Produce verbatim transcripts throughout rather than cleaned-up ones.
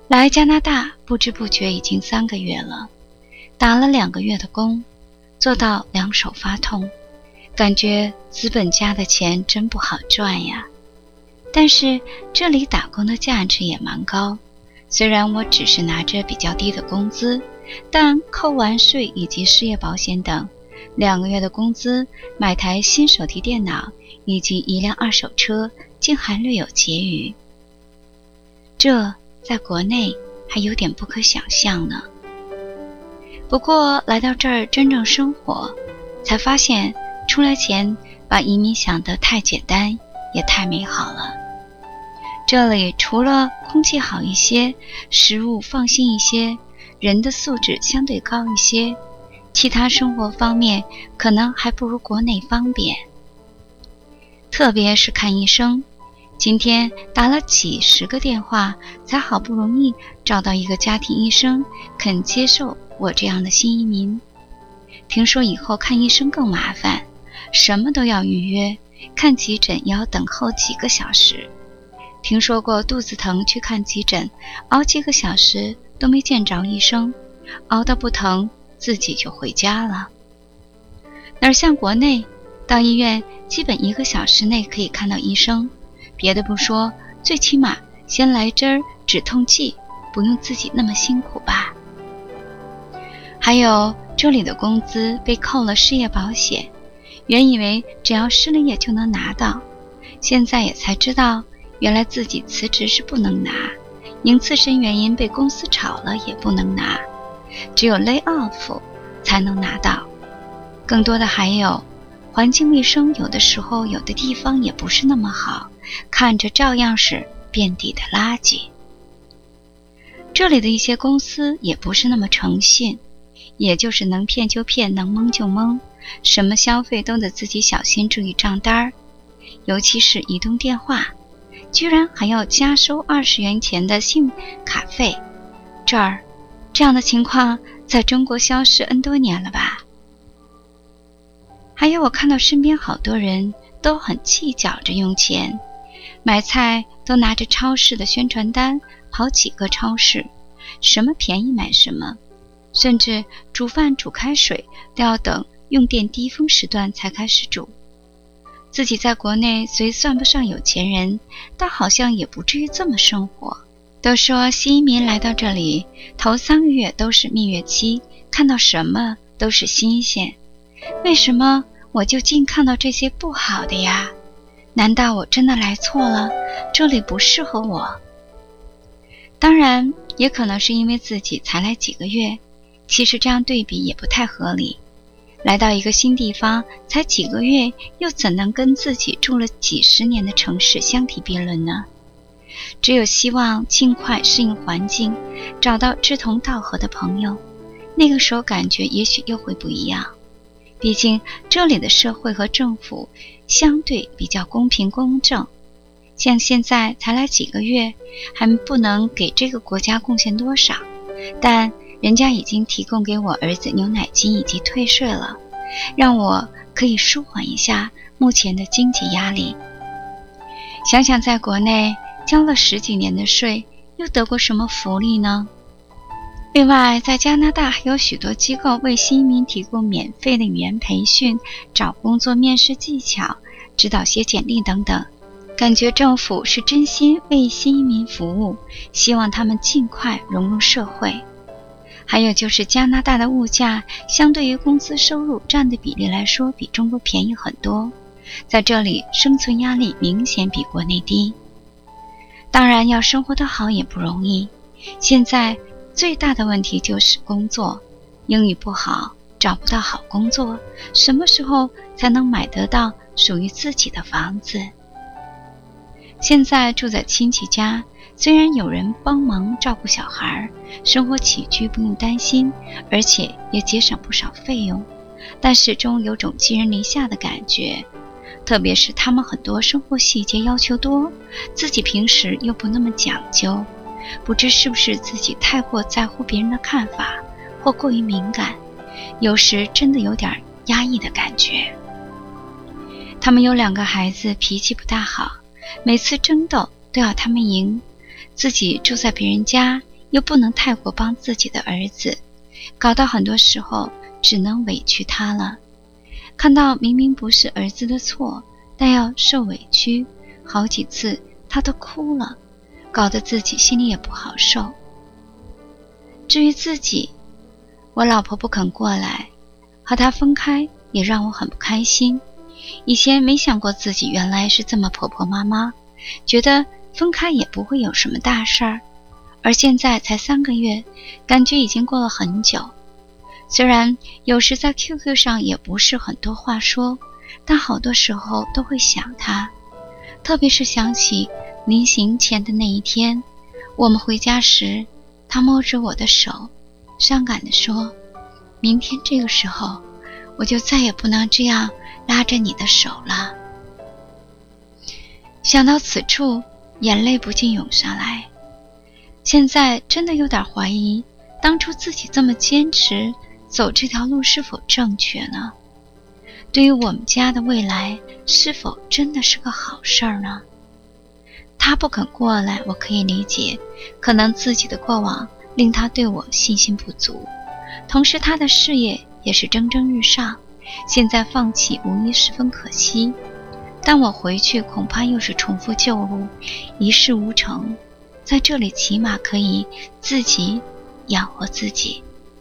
来加拿大不知不觉已经三个月了，打了两个月的工，做到两手发痛，感觉资本家的钱真不好赚呀。但是这里打工的价值也蛮高，虽然我只是拿着比较低的工资，但扣完税以及失业保险等，两个月的工资买台新手提电脑以及一辆二手车竟还略有结余。这在国内还有点不可想象呢。不过来到这儿真正生活，才发现出来前把移民想得太简单，也太美好了。这里除了空气好一些，食物放心一些，人的素质相对高一些，其他生活方面可能还不如国内方便。特别是看医生，今天打了几十个电话，才好不容易找到一个家庭医生肯接受我这样的新移民。听说以后看医生更麻烦，什么都要预约，看急诊也要等候几个小时。听说过肚子疼去看急诊，熬几个小时都没见着医生，熬到不疼自己就回家了。哪像国内，到医院基本一个小时内可以看到医生，别的不说，最起码先来针止痛剂，不用自己那么辛苦吧。还有这里的工资被扣了失业保险，原以为只要失了业就能拿到，现在也才知道原来自己辞职是不能拿，因自身原因被公司炒了也不能拿，只有 lay off 才能拿到。更多的还有环境卫生，有的时候有的地方也不是那么好，看着照样是遍地的垃圾。这里的一些公司也不是那么诚信，也就是能骗就骗，能蒙就蒙，什么消费都得自己小心注意账单，尤其是移动电话，居然还要加收二十元钱的信卡费。这儿这样的情况在中国消失 N 多年了吧。还有我看到身边好多人都很计较着用钱，买菜都拿着超市的宣传单跑几个超市，什么便宜买什么，甚至煮饭煮开水都要等用电低峰时段才开始煮。自己在国内虽算不上有钱人，但好像也不至于这么生活。都说新移民来到这里头三个月都是蜜月期，看到什么都是新鲜，为什么我就尽看到这些不好的呀？难道我真的来错了？这里不适合我？当然也可能是因为自己才来几个月，其实这样对比也不太合理。来到一个新地方才几个月，又怎能跟自己住了几十年的城市相提并论呢？只有希望尽快适应环境，找到志同道合的朋友，那个时候感觉也许又会不一样。毕竟这里的社会和政府相对比较公平公正，像现在才来几个月，还不能给这个国家贡献多少，但人家已经提供给我儿子牛奶金以及退税了，让我可以舒缓一下目前的经济压力。想想在国内交了十几年的税，又得过什么福利呢？另外在加拿大还有许多机构为新移民提供免费的语言培训、找工作面试技巧、指导写简历等等，感觉政府是真心为新移民服务，希望他们尽快融入社会。还有就是加拿大的物价相对于工资收入占的比例来说比中国便宜很多，在这里生存压力明显比国内低。当然要生活得好也不容易，现在最大的问题就是工作，英语不好，找不到好工作，什么时候才能买得到属于自己的房子？现在住在亲戚家，虽然有人帮忙照顾小孩，生活起居不用担心，而且也节省不少费用，但始终有种寄人篱下的感觉。特别是他们很多生活细节要求多，自己平时又不那么讲究，不知是不是自己太过在乎别人的看法，或过于敏感，有时真的有点压抑的感觉。他们有两个孩子，脾气不大好，每次争斗都要他们赢，自己住在别人家又不能太过帮自己的儿子，搞到很多时候只能委屈他了。看到明明不是儿子的错，但要受委屈，好几次他都哭了，搞得自己心里也不好受。至于自己，我老婆不肯过来，和她分开也让我很不开心。以前没想过自己原来是这么婆婆妈妈，觉得分开也不会有什么大事儿，而现在才三个月，感觉已经过了很久。虽然有时在 Q Q 上也不是很多话说，但好多时候都会想他，特别是想起临行前的那一天，我们回家时，他摸着我的手，伤感地说，明天这个时候，我就再也不能这样拉着你的手了。想到此处，眼泪不禁涌上来。现在真的有点怀疑，当初自己这么坚持走这条路是否正确呢？对于我们家的未来，是否真的是个好事儿呢？他不肯过来，我可以理解，可能自己的过往令他对我信心不足，同时他的事业也是蒸蒸日上，现在放弃无疑十分可惜。但我回去恐怕又是重复旧路，一事无成，在这里起码可以自己养活自己。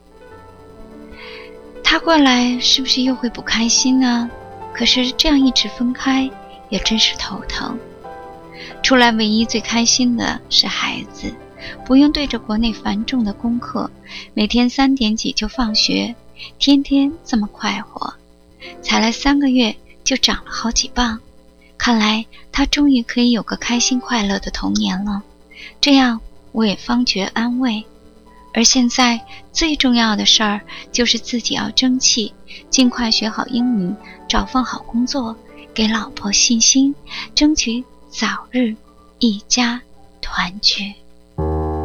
他过来是不是又会不开心呢？可是这样一直分开也真是头疼。出来唯一最开心的是孩子，不用对着国内繁重的功课，每天三点几就放学，天天这么快活。才来三个月就长了好几磅，看来他终于可以有个开心快乐的童年了，这样我也方觉安慰。而现在最重要的事儿就是自己要争气，尽快学好英语，找份好工作，给老婆信心，争取早日一家团聚。